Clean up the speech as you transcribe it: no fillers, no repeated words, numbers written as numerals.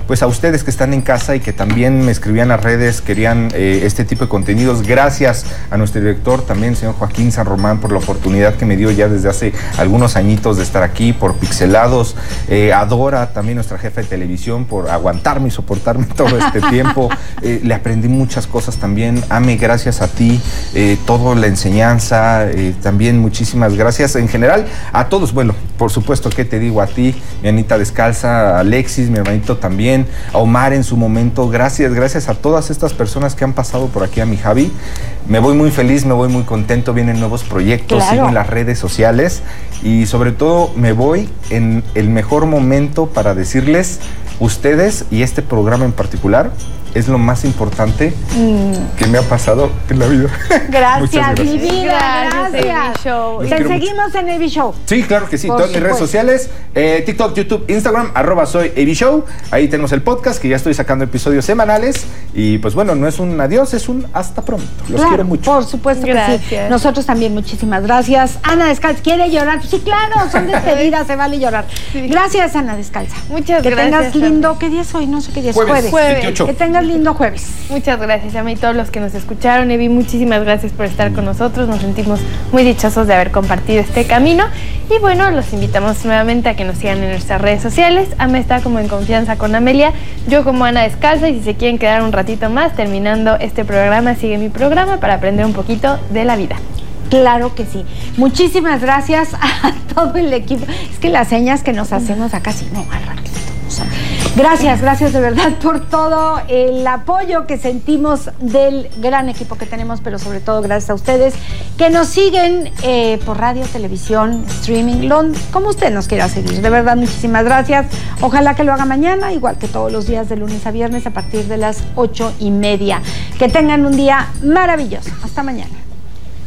pues a ustedes que están en casa y que también me escribían a redes, querían este tipo de contenidos. Gracias a nuestro director también, señor Joaquín San Román, por la oportunidad que me dio ya desde hace algunos añitos de estar aquí, por Pixelados. A Dora, también nuestra jefa de televisión, por aguantarme y soportarme todo este tiempo. Le aprendí muchas cosas también. Ame, gracias a ti, toda la enseñanza, también muchísimas gracias en general a todos. Bueno, por supuesto, ¿qué te digo? A ti, mi Anita Descalza, a Alexis, mi hermanito también, a Omar en su momento. Gracias a todas estas personas que han pasado por aquí, a mi Javi. Me voy muy feliz, me voy muy contento, vienen nuevos proyectos, claro. Sigo en las redes sociales y sobre todo me voy en el mejor momento para decirles, ustedes y este programa en particular, es lo más importante que me ha pasado en la vida. Gracias, mi gracias. vida, gracias. AB Show. Te seguimos en AB Show. Sí, claro que sí. Por Todas mis redes supuesto. sociales, TikTok, YouTube, Instagram, @soy AB Show. Ahí tenemos el podcast, que ya estoy sacando episodios semanales. Y pues bueno, no es un adiós, es un hasta pronto. Los Claro, quiero mucho. Por supuesto que sí. Gracias. Nosotros también, muchísimas gracias. Ana Descalza, ¿quiere llorar? Sí, claro, son despedidas, se vale llorar. Sí. Gracias, Ana Descalza. Muchas que gracias. tengas lindo, ¿qué día es hoy? No sé qué día es. Jueves. 28. Que tengas lindo jueves. Muchas gracias a mí y todos los que nos escucharon. Evi, muchísimas gracias por estar con nosotros. Nos sentimos muy dichosos de haber compartido este camino. Y bueno, los invitamos nuevamente a que nos sigan en nuestras redes sociales. Ame está como En Confianza con Amelia, yo como Ana Descalza. Y si se quieren quedar un ratito más terminando este programa, sigue mi programa para aprender un poquito de la vida. Claro que sí. Muchísimas gracias a todo el equipo. Es que las señas que nos hacemos acá sí, no, al ratito. O sea, gracias de verdad por todo el apoyo que sentimos del gran equipo que tenemos, pero sobre todo gracias a ustedes que nos siguen por radio, televisión, streaming, como usted nos quiera seguir. De verdad, muchísimas gracias. Ojalá que lo haga mañana, igual que todos los días de lunes a viernes a partir de las 8:30. Que tengan un día maravilloso. Hasta mañana.